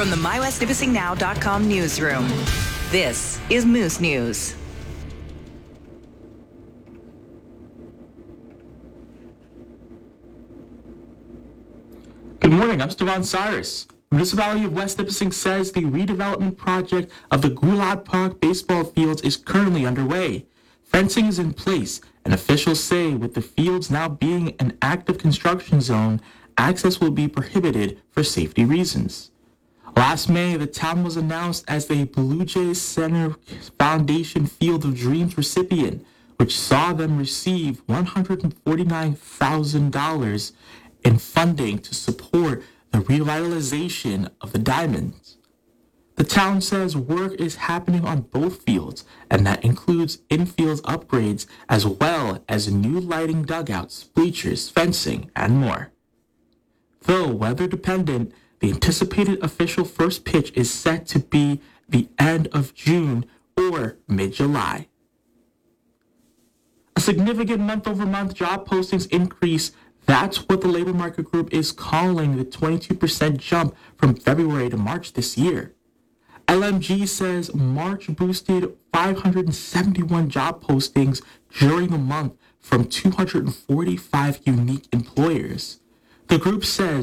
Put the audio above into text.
From the MyWestNipissingNow.com newsroom, this is Moose News. Good morning, I'm Stevan Cyrus. The Municipality of West Nipissing says the redevelopment project of the Goulad Park baseball fields is currently underway. Fencing is in place, and officials say with the fields now being an active construction zone, access will be prohibited for safety reasons. Last May, the town was announced as the Blue Jays Center Foundation Field of Dreams recipient, which saw them receive $149,000 in funding to support the revitalization of the Diamonds. The town says work is happening on both fields, and that includes infield upgrades as well as new lighting dugouts, bleachers, fencing, and more. Though weather dependent, the anticipated official first pitch is set to be the end of June or mid-July. A significant month-over-month job postings increase. That's what the labor market group is calling the 22% jump from February to March this year. LMG says March boosted 571 job postings during the month from 245 unique employers. The group says